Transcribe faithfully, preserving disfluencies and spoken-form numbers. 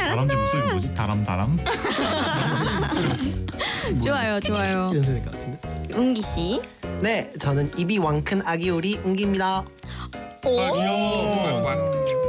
다람쥐 목소리 뭐지? 다람 다람? 좋아요, 좋아요. 이런 소리 같은데. 은기 씨. 네, 저는 입이 왕 큰 아기 오리 은기입니다. 오. 아 귀여워.